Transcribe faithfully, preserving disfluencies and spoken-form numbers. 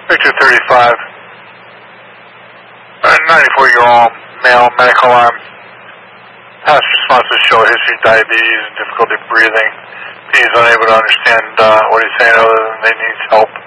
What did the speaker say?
Victor thirty-five. A ninety-four-year-old male, medical arm. Past responses show a history of diabetes and difficulty breathing. He's unable to understand uh, what he's saying other than they need help.